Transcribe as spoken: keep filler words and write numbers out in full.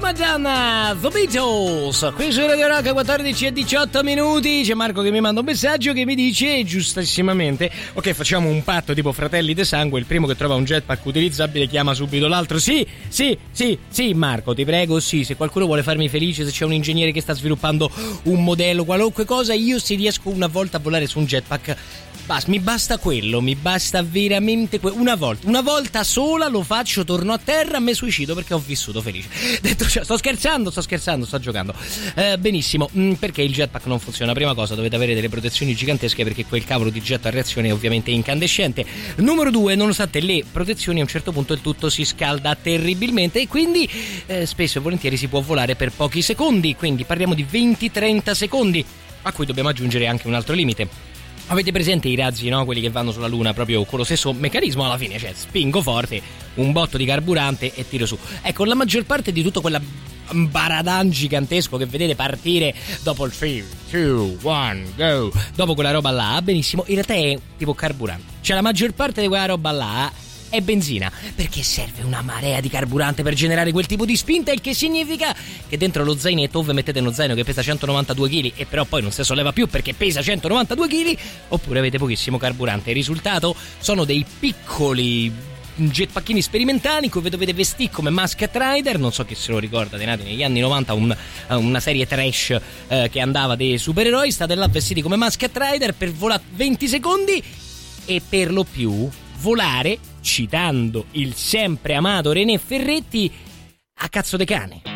Madonna, The Beatles, qui su Radio Rock, quattordici e diciotto minuti. C'è Marco che mi manda un messaggio che mi dice giustissimamente: ok, facciamo un patto tipo fratelli de sangue, il primo che trova un jetpack utilizzabile chiama subito l'altro. Sì, sì, sì, sì Marco, ti prego, sì, se qualcuno vuole farmi felice, se c'è un ingegnere che sta sviluppando un modello, qualunque cosa, io se riesco una volta a volare su un jetpack, basta, mi basta quello, mi basta veramente que- una volta, una volta sola lo faccio, torno a terra, mi suicido perché ho vissuto felice. Detto ciò, sto scherzando, sto scherzando, sto giocando. Eh, benissimo, mm, perché il jetpack non funziona? Prima cosa, dovete avere delle protezioni gigantesche perché quel cavolo di jet a reazione è ovviamente incandescente. Numero due, nonostante le protezioni, a un certo punto il tutto si scalda terribilmente e quindi eh, spesso e volentieri si può volare per pochi secondi, quindi parliamo di venti trenta secondi, a cui dobbiamo aggiungere anche un altro limite. Avete presente i razzi, no? Quelli che vanno sulla Luna proprio con lo stesso meccanismo alla fine, cioè spingo forte, un botto di carburante e tiro su. Ecco, la maggior parte di tutto quella baradan gigantesco che vedete partire dopo il tre, due, uno, go, dopo quella roba là, benissimo, in realtà è tipo carburante. Cioè la maggior parte di quella roba là è benzina, perché serve una marea di carburante per generare quel tipo di spinta, il che significa che dentro lo zainetto o vi mettete uno zaino che pesa centonovantadue chili e però poi non si solleva più perché pesa centonovantadue chili, oppure avete pochissimo carburante. Il risultato sono dei piccoli jetpacchini sperimentali che vi dovete vestire come Masked Rider. Non so chi se lo ricorda, dei nati negli anni novanta, un, una serie trash eh, che andava dei supereroi. State là vestiti come Masked Rider per volare venti secondi e per lo più volare, citando il sempre amato René Ferretti, a cazzo de cane.